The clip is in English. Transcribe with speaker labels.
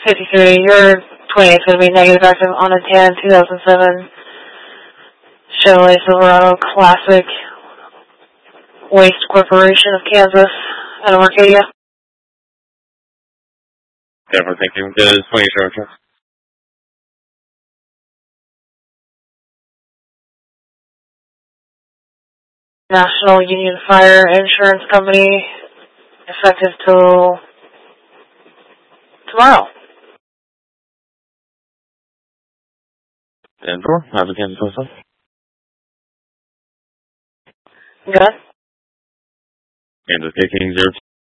Speaker 1: 53, your 28 is going to be negative active on a 10, 2007 Chevrolet Silverado Classic Waste Corporation of Kansas out of Arcadia.
Speaker 2: Definitely thank you. The 20 truck.
Speaker 1: National Union Fire Insurance Company, effective till tomorrow.
Speaker 2: And 4, have a Kansas Post.
Speaker 1: Good.
Speaker 2: Kansas taking 0.